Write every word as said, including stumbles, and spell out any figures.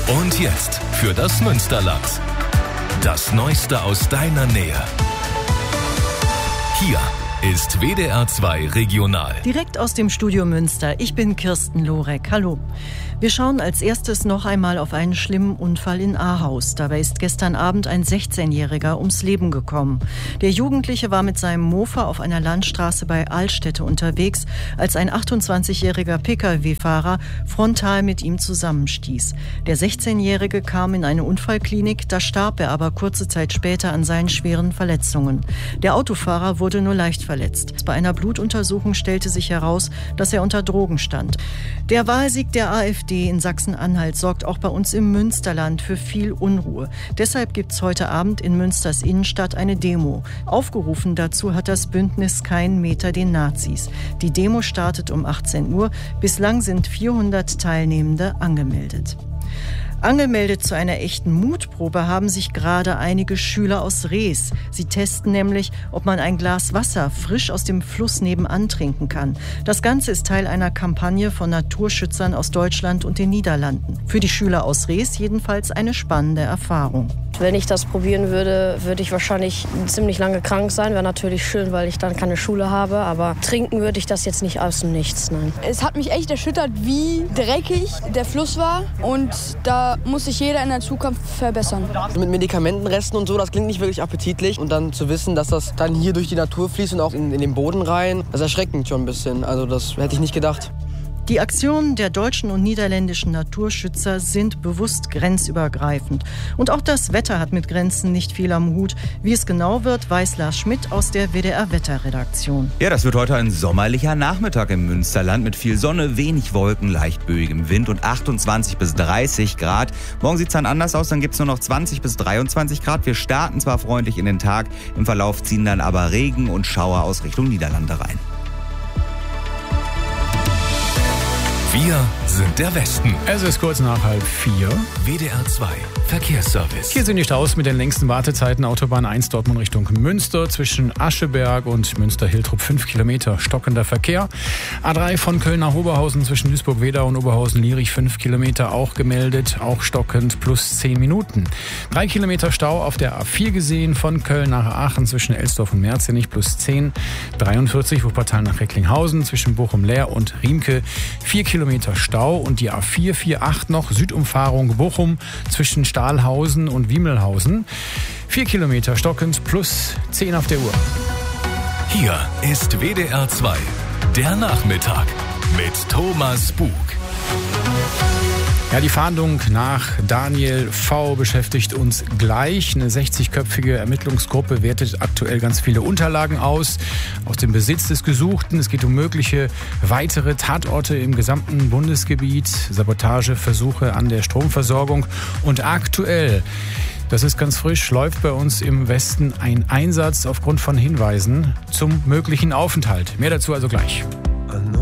Und jetzt für das Münsterland. Das Neueste aus deiner Nähe. Hier ist W D R zwei Regional. Direkt aus dem Studio Münster. Ich bin Kirsten Lorek. Hallo. Wir schauen als erstes noch einmal auf einen schlimmen Unfall in Ahaus. Dabei ist gestern Abend ein sechzehnjähriger ums Leben gekommen. Der Jugendliche war mit seinem Mofa auf einer Landstraße bei Altstätte unterwegs, als ein achtundzwanzigjähriger Pkw-Fahrer frontal mit ihm zusammenstieß. Der sechzehnjährige kam in eine Unfallklinik, da starb er aber kurze Zeit später an seinen schweren Verletzungen. Der Autofahrer wurde nur leicht verletzt. Bei einer Blutuntersuchung stellte sich heraus, dass er unter Drogen stand. Der Wahlsieg der AfD in Sachsen-Anhalt sorgt auch bei uns im Münsterland für viel Unruhe. Deshalb gibt es heute Abend in Münsters Innenstadt eine Demo. Aufgerufen dazu hat das Bündnis Kein Meter den Nazis. Die Demo startet um achtzehn Uhr. Bislang sind vierhundert Teilnehmende angemeldet. Angemeldet zu einer echten Mutprobe haben sich gerade einige Schüler aus Rees. Sie testen nämlich, ob man ein Glas Wasser frisch aus dem Fluss nebenan trinken kann. Das Ganze ist Teil einer Kampagne von Naturschützern aus Deutschland und den Niederlanden. Für die Schüler aus Rees jedenfalls eine spannende Erfahrung. Wenn ich das probieren würde, würde ich wahrscheinlich ziemlich lange krank sein. Wäre natürlich schön, weil ich dann keine Schule habe. Aber trinken würde ich das jetzt nicht aus dem Nichts, nein. Es hat mich echt erschüttert, wie dreckig der Fluss war. Und da muss sich jeder in der Zukunft verbessern. Mit Medikamentenresten und so, das klingt nicht wirklich appetitlich. Und dann zu wissen, dass das dann hier durch die Natur fließt und auch in, in den Boden rein, das ist erschreckend schon ein bisschen. Also das hätte ich nicht gedacht. Die Aktionen der deutschen und niederländischen Naturschützer sind bewusst grenzübergreifend. Und auch das Wetter hat mit Grenzen nicht viel am Hut. Wie es genau wird, weiß Lars Schmidt aus der W D R-Wetterredaktion. Ja, das wird heute ein sommerlicher Nachmittag im Münsterland mit viel Sonne, wenig Wolken, leicht böigem Wind und achtundzwanzig bis dreißig Grad. Morgen sieht es dann anders aus, dann gibt es nur noch zwanzig bis dreiundzwanzig Grad. Wir starten zwar freundlich in den Tag, im Verlauf ziehen dann aber Regen und Schauer aus Richtung Niederlande rein. Wir sind der Westen. Es ist kurz nach halb vier. W D R zwei Verkehrsservice. Hier sind die Staus mit den längsten Wartezeiten. Autobahn eins Dortmund Richtung Münster. Zwischen Ascheberg und Münster-Hiltrup fünf Kilometer stockender Verkehr. A drei von Köln nach Oberhausen zwischen Duisburg-Wedau und Oberhausen-Lierich fünf Kilometer auch gemeldet. Auch stockend plus zehn Minuten. drei Kilometer Stau auf der A vier gesehen von Köln nach Aachen zwischen Elsdorf und Merzenich plus zehn. dreiundvierzig Wuppertal nach Recklinghausen zwischen Bochum-Leer und Riemke. vier Kilometer Stau und die A vier achtundvierzig noch Südumfahrung Bochum zwischen Stahlhausen und Wiemelhausen. vier Kilometer stockend plus zehn auf der Uhr. Hier ist W D R zwei, der Nachmittag mit Thomas Bug. Ja, die Fahndung nach Daniel V. beschäftigt uns gleich. Eine sechzigköpfige Ermittlungsgruppe wertet aktuell ganz viele Unterlagen aus, aus dem Besitz des Gesuchten. Es geht um mögliche weitere Tatorte im gesamten Bundesgebiet, Sabotageversuche an der Stromversorgung. Und aktuell, das ist ganz frisch, läuft bei uns im Westen ein Einsatz aufgrund von Hinweisen zum möglichen Aufenthalt. Mehr dazu also gleich.